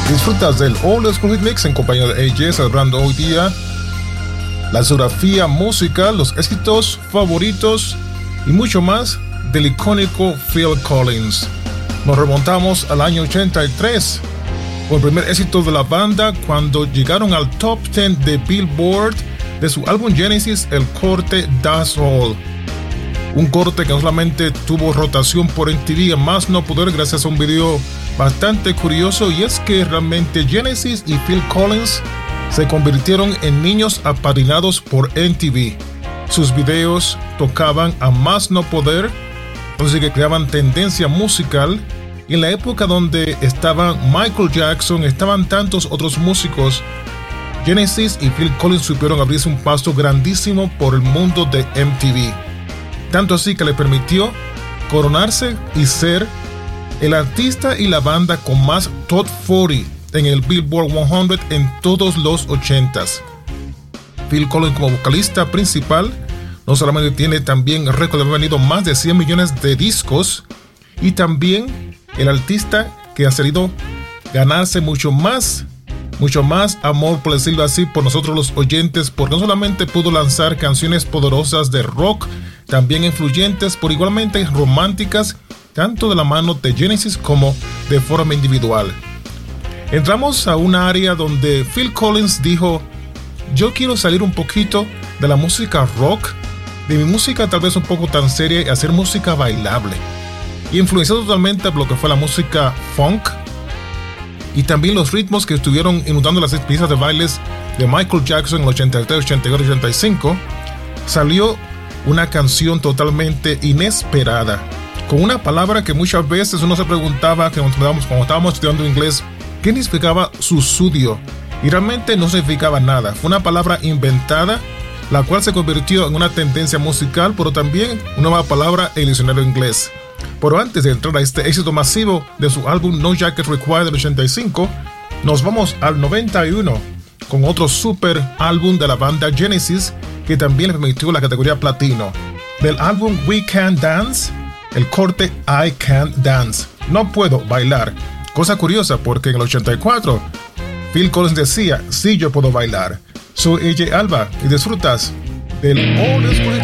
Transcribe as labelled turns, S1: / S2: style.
S1: Disfrutas del Old School Hit Mix en compañía de AJ, celebrando hoy día la discografía musical, los éxitos favoritos y mucho más del icónico Phil Collins. Nos remontamos al año 83 con el primer éxito de la banda cuando llegaron al top 10 de Billboard de su álbum Genesis, el corte That's All. Un corte que no solamente tuvo rotación por MTV a más no poder gracias a un video bastante curioso, y es que realmente Genesis y Phil Collins se convirtieron en niños apadrinados por MTV. Sus videos tocaban a más no poder, así que creaban tendencia musical, y en la época donde estaban Michael Jackson, estaban tantos otros músicos, Genesis y Phil Collins supieron abrirse un paso grandísimo por el mundo de MTV. Tanto así que le permitió coronarse y ser el artista y la banda con más Top 40 en el Billboard 100 en todos los 80s. Phil Collins como vocalista principal no solamente tiene también el récord de haber vendido más de 100 millones de discos, y también el artista que ha salido ganarse mucho más amor, por decirlo así, por nosotros los oyentes, porque no solamente pudo lanzar canciones poderosas de rock, también influyentes, pero igualmente románticas, tanto de la mano de Genesis como de forma individual. Entramos a una área donde Phil Collins dijo: yo quiero salir un poquito de la música rock, de mi música tal vez un poco tan seria, y hacer música bailable. Y influenciado totalmente por lo que fue la música funk y también los ritmos que estuvieron inundando las pistas de bailes de Michael Jackson en el 83, 84 y 85, salió una canción totalmente inesperada, con una palabra que muchas veces uno se preguntaba que cuando estábamos estudiando inglés, ¿qué significaba susudio? Y realmente no significaba nada. Fue una palabra inventada, la cual se convirtió en una tendencia musical, pero también una nueva palabra en el diccionario inglés. Pero antes de entrar a este éxito masivo de su álbum No Jacket Required del 85, nos vamos al 91 con otro super álbum de la banda Genesis, que también le permitió la categoría platino. Del álbum We Can't Dance, el corte I Can't Dance, no puedo bailar. Cosa curiosa, porque en el 84 Phil Collins decía: sí, yo puedo bailar. Soy AJ Alba y disfrutas del Old School